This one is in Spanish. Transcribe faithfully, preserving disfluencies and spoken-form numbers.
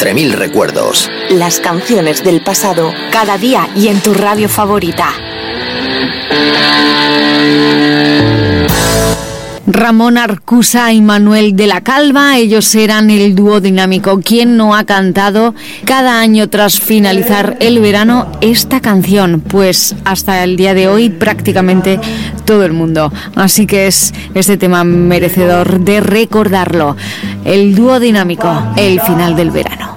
entre mil recuerdos. Las canciones del pasado, cada día y en tu radio favorita. Ramón Arcusa y Manuel de la Calva, ellos eran el dúo dinámico. ¿Quién no ha cantado cada año tras finalizar el verano esta canción? Pues hasta el día de hoy prácticamente todo el mundo. Así que es este tema merecedor de recordarlo. El dúo dinámico, el final del verano.